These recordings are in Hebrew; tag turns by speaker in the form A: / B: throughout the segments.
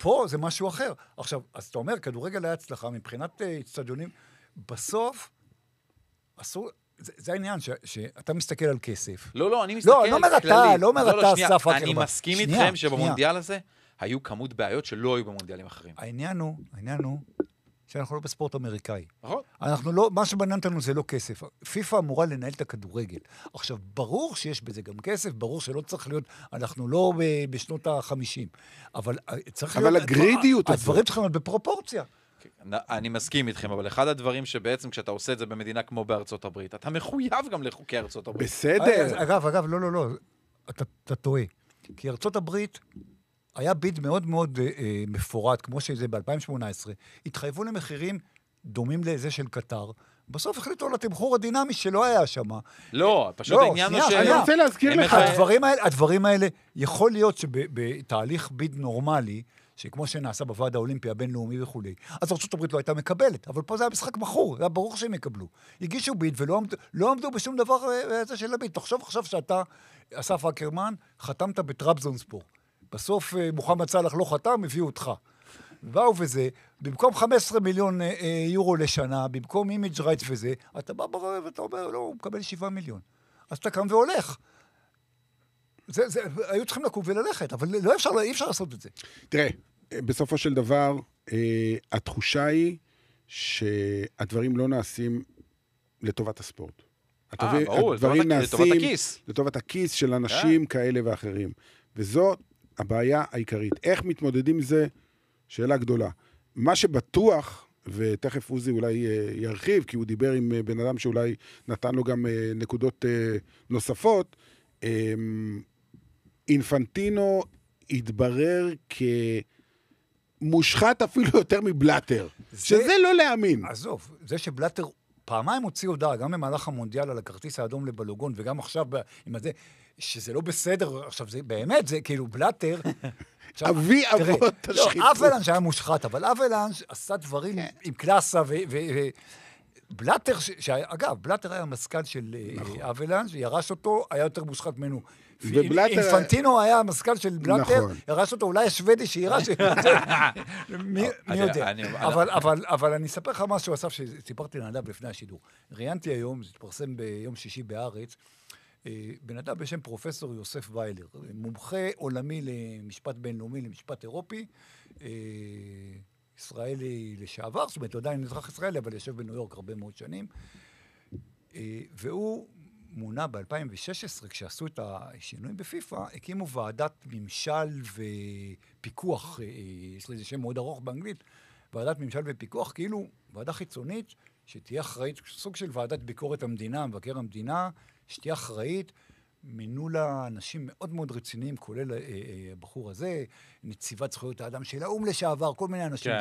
A: פה זה משהו אחר. עכשיו, אז אתה אומר, כדורגל היה הצלחה, מבחינת אצטדיונים, בסוף, אסור... זה העניין, שאתה מסתכל על כסף.
B: לא, אני מסתכל
A: כללי. לא אומר אתה, אסף אקרמן.
B: אני מסכים איתכם שבמונדיאל הזה היו כמות בעיות שלא היו במונדיאלים אחרים.
A: העניין הוא שאנחנו לא בספורט אמריקאי.
B: נכון.
A: אנחנו לא, מה שבעניין אותנו זה לא כסף. פיפ"א אמורה לנהל את הכדורגל. עכשיו, ברור שיש בזה גם כסף, ברור שלא צריך להיות, אנחנו לא בשנות ה-50. אבל צריך להיות...
C: אבל הגרידיות הזאת.
A: הדברים צריכים להיות בפרופורציה.
B: אני מסכים איתכם, אבל אחד הדברים שבעצם כשאתה עושה את זה במדינה כמו בארצות הברית, אתה מחויב גם לחוקי ארצות הברית.
C: בסדר.
A: אגב, לא. אתה טועה. כי ארצות הברית היה ביד מאוד מאוד מפורט, כמו שזה ב-2018, התחייבו למחירים דומים לזה של קטר, בסוף החליטו על התמחור הדינמי שלא היה שם.
B: לא, פשוט העניין הוא ש...
C: אני רוצה להזכיר לך.
A: הדברים האלה, יכול להיות שבתהליך ביד נורמלי, שכמו שנעשה בוועד האולימפי הבינלאומי וכו', אז ארצות הברית לא הייתה מקבלת, אבל פה זה היה משחק מכור, זה היה ברור שהם יקבלו. הגישו ביד ולא עמדו בשום דבר הזה של הביד. תחשוב עכשיו שאתה, אסף אקרמן, חתמת בטרבזונספור. בסוף מוחמד סלאח לא חתם, הביאו אותך. ובאו וזה, במקום 15 מיליון יורו לשנה, במקום אימג' רייטס וזה, אתה בא ברב ואתה אומר, לא, הוא מקבל 7 מיליון. אז אתה קם והולך. היו צריכים לקום וללכת, אבל אי אפשר לעשות את זה.
C: תראה, בסופו של דבר, התחושה היא שהדברים לא נעשים לטובת הספורט.
B: ברור,
C: הדברים
B: לטובת הכיס.
C: לטובת הכיס של אנשים כאלה ואחרים. וזאת הבעיה העיקרית. איך מתמודדים עם זה? שאלה גדולה. מה שבטוח, ותכף עוזי אולי ירחיב, כי הוא דיבר עם בן אדם שאולי נתן לו גם נקודות נוספות, אינפנטינו התברר כמושחת אפילו יותר מבלטר. שזה לא להאמין.
A: עזוב, זה שבלטר פעמיים הוציא הודעה, גם במהלך המונדיאל על הכרטיס האדום לבלוגון, וגם עכשיו עם הזה, שזה לא בסדר, עכשיו זה באמת, זה כאילו בלטר...
C: אבי אבות השחיתות.
A: לא, אבלנש היה מושחת, אבל אבלנש עשה דברים עם קלאסה, בלטר, אגב, בלטר היה המסכ"ל של אבלנש, ירש אותו, היה יותר מושחת ממנו. אינפנטינו היה המסכ"ל של בלטר, ירש אותו, אולי השוודי שירש, מי יודע. אבל אני אספר לך משהו, אסף, שסיפרתי לנדב לפני השידור. ראיינתי היום, זה התפרסם ביום שישי בארץ, בן אדם בשם פרופסור יוסף ויילר, מומחה עולמי למשפט בינלאומי, למשפט אירופי, ישראלי לשעבר, זאת אומרת, הוא עדיין אזרח ישראלי, אבל יושב בניו יורק הרבה מאוד שנים, והוא מונה ב-2016, כשעשו את השינויים בפיפ"א, הקימו ועדת ממשל ופיקוח, יש לזה שם מאוד ארוך באנגלית, ועדת ממשל ופיקוח, כאילו ועדה חיצונית, שתהיה אחראית, סוג של ועדת ביקורת המדינה, מבקר המדינה, שתהיה אחראית, מינו לה אנשים מאוד מאוד רציניים, כולל הבחור הזה, נציבת זכויות האדם של האו"ם לשעבר, כל מיני אנשים.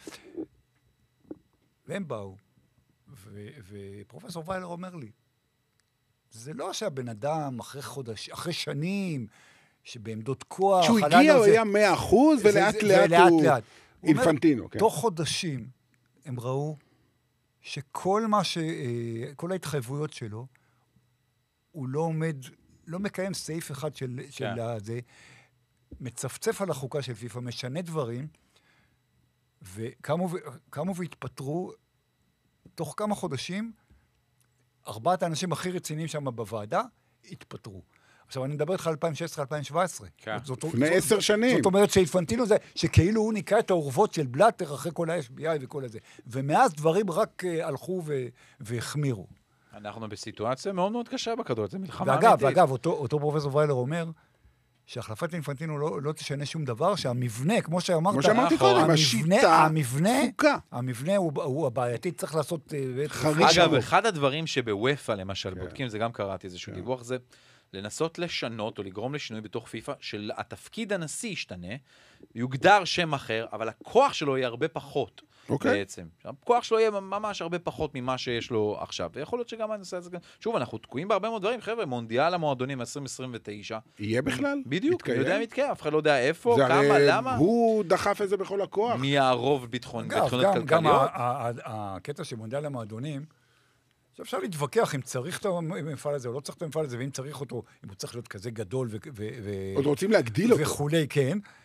A: והם באו, ופרופסור ויילר אומר לי, זה לא שהבן אדם אחרי שנים, שבעמדות כוח...
C: שהוא הגיע, הוא היה 100%, ולאט לאט הוא אינפנטינו.
A: תוך חודשים הם ראו שכל ההתחייבויות שלו, הוא לא עומד, לא מקיים סעיף אחד של זה, מצפצף על החוקה של פיפ"א, משנה דברים, וקמו והתפטרו תוך כמה חודשים, 4 האנשים הכי רציניים שם בוועדה, התפטרו. עכשיו, אני מדבר איתך על 2016-2017.
C: לפני 10 שנים.
A: זאת אומרת שאינפנטינו זה, שכאילו הוא ניקה את האורוות של בלטר אחרי כל ה-FBI וכל הזה. ומאז דברים רק הלכו והחמירו.
B: אנחנו בסיטואציה מאוד מאוד קשה בכדורגל, זה מלחמה אמיתית.
A: ואגב, אותו פרופסור ויילר אומר, שהחלפת אינפנטינו לא תשנה שום דבר, שהמבנה, כמו שאמרת,
C: כמו שאמרתי קודם, השיטה,
A: המבנה הוא הבעייתי, צריך לעשות...
B: אגב, אחד הדברים שבוופא למשל בודקים, זה גם קראתי איזשהו דיווח, זה לנסות לשנות או לגרום לשינוי בתוך פיפ"א, של התפקיד הנשיא ישתנה, יוגדר שם אחר, אבל הכוח שלו יהיה הרבה פחות. בעצם. הכוח שלו יהיה ממש הרבה פחות ממה שיש לו עכשיו. ויכול להיות שגם הנושא הזה... שוב, אנחנו תקועים בהרבה מאוד דברים. חבר'ה, מונדיאל המועדונים 2029.
C: יהיה בכלל?
B: בדיוק. אני יודע מתקיים. אף אחד לא יודע איפה, כמה, למה.
C: הוא דחף את זה בכל הכוח.
B: מי הרוב ביטחונות כלכליות.
A: גם הקטע של מונדיאל המועדונים, אפשר להתווכח אם צריך את המפעל הזה או לא צריך את המפעל הזה, ואם צריך אותו, אם הוא צריך להיות כזה גדול
C: עוד רוצים להגדיל אותו.
A: וכולי, כן.